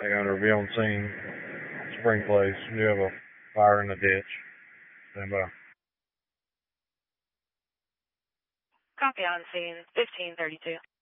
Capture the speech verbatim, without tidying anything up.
Hang on, reveal on scene. Spring Place. You have a fire in the ditch. Stand by. Copy on scene, fifteen thirty-two.